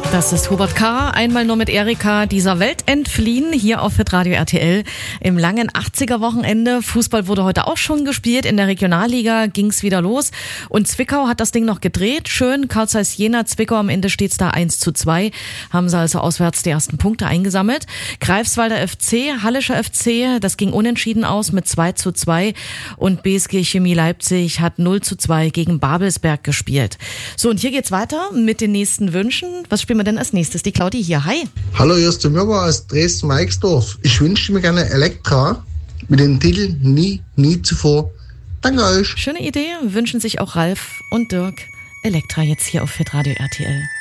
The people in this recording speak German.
Das ist Hubert K., einmal nur mit Erika, dieser Welt entfliehen, hier auf Hitradio RTL im langen 80er-Wochenende. Fußball wurde heute auch schon gespielt, in der Regionalliga ging's wieder los und Zwickau hat das Ding noch gedreht. Schön, Carl Zeiss Jena, Zwickau, am Ende steht's da 1:2, haben sie also auswärts die ersten Punkte eingesammelt. Greifswalder FC, Hallischer FC, das ging unentschieden aus mit 2:2 und BSG Chemie Leipzig hat 0:2 gegen Babelsberg gespielt. So, und hier geht's weiter mit den nächsten Wünschen. Was spielen wir denn als nächstes? Die Claudi hier. Hi. Hallo, hier ist der Mirko aus Dresden-Meixdorf. Ich wünsche mir gerne Elektra mit dem Titel Nie zuvor. Danke euch. Schöne Idee, wünschen sich auch Ralf und Dirk. Elektra jetzt hier auf Hitradio RTL.